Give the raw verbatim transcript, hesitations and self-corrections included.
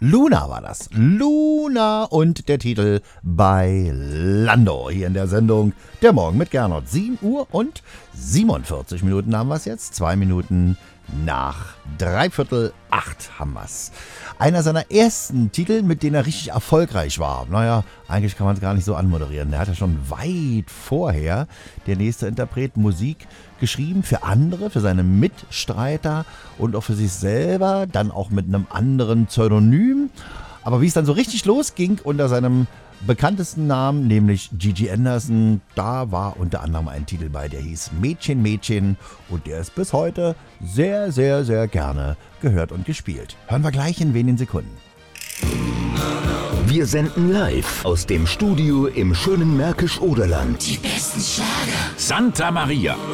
Luna war das. Luna und der Titel bei Lando. Hier in der Sendung Der Morgen mit Gernot. sieben Uhr und siebenundvierzig Minuten haben wir es jetzt. Zwei Minuten nach dreiviertel acht haben wir es. Einer seiner ersten Titel, mit denen er richtig erfolgreich war. Naja, eigentlich kann man es gar nicht so anmoderieren. Der hat ja schon weit vorher, der nächste Interpret, Musik geschrieben für andere, für seine Mitstreiter und auch für sich selber, dann auch mit einem anderen Pseudonym. Aber wie es dann so richtig losging unter seinem bekanntesten Namen, nämlich Gigi Anderson, da war unter anderem ein Titel bei, der hieß Mädchen, Mädchen und der ist bis heute sehr, sehr, sehr gerne gehört und gespielt. Hören wir gleich in wenigen Sekunden. Wir senden live aus dem Studio im schönen Märkisch-Oderland. Die besten Schlager. Santa Maria.